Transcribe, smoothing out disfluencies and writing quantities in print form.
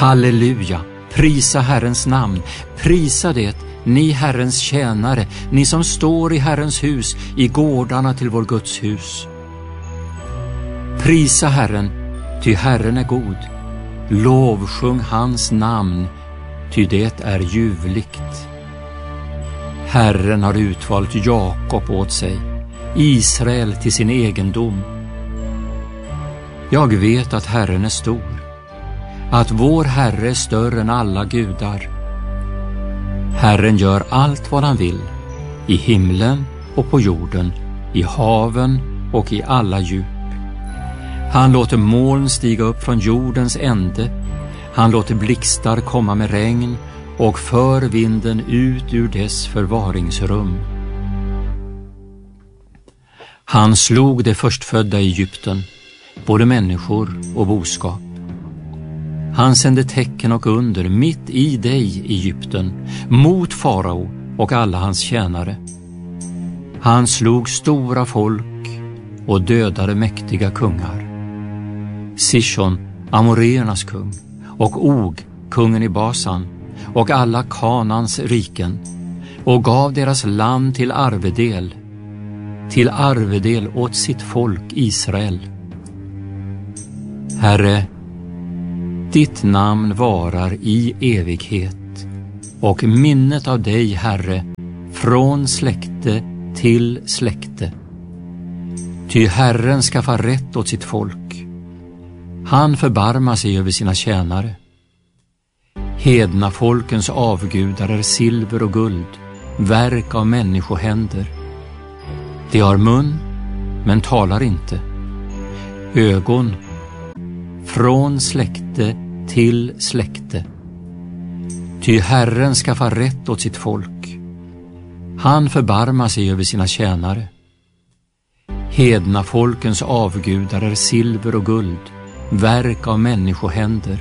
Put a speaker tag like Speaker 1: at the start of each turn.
Speaker 1: Halleluja, prisa Herrens namn, prisa det, ni Herrens tjänare, ni som står i Herrens hus, i gårdarna till vår Guds hus. Prisa Herren, ty Herren är god. Lovsjung hans namn, ty det är ljuvligt. Herren har utvalt Jakob åt sig, Israel till sin egendom. Jag vet att Herren är stor, att vår Herre är större än alla gudar. Herren gör allt vad han vill, i himlen och på jorden, i haven och i alla djup. Han låter moln stiga upp från jordens ände, han låter blixtar komma med regn och för vinden ut ur dess förvaringsrum. Han slog det förstfödda i Egypten, både människor och boskap. Han sände tecken och under mitt i dig, Egypten, mot farao och alla hans tjänare. Han slog stora folk och dödade mäktiga kungar. Sishon, amoreernas kung, och Og, kungen i Basan, och alla Kanans riken, och gav deras land till arvedel åt sitt folk Israel. Herre, ditt namn varar i evighet, och minnet av dig, Herre, från släkte till släkte. Ty Herren skaffar rätt åt sitt folk. Han förbarmar sig över sina tjänare. Hedna folkens avgudar är silver och guld, verk av människohänder. De har mun, men talar inte. Ögon, från släkte till släkte. Ty Herren skaffar rätt åt sitt folk. Han förbarmar sig över sina tjänare. Hedna folkens avgudar är silver och guld, verk av människohänder.